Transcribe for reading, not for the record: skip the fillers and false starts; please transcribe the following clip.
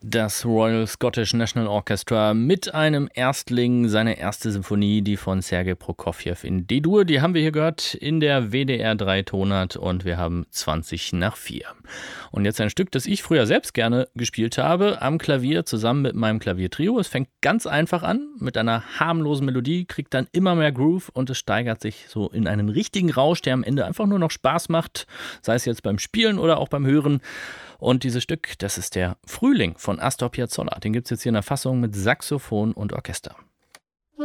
Das Royal Scottish National Orchestra mit einem Erstling, seine erste Symphonie, die von Sergei Prokofjew in D-Dur. Die haben wir hier gehört in der WDR 3 Tonart und wir haben 20 nach 4. Und jetzt ein Stück, das ich früher selbst gerne gespielt habe, am Klavier zusammen mit meinem Klaviertrio. Es fängt ganz einfach an mit einer harmlosen Melodie, kriegt dann immer mehr Groove und es steigert sich so in einen richtigen Rausch, der am Ende einfach nur noch Spaß macht, sei es jetzt beim Spielen oder auch beim Hören. Und dieses Stück, das ist der Frühling von Astor Piazzolla. Den gibt es jetzt hier in der Fassung mit Saxophon und Orchester.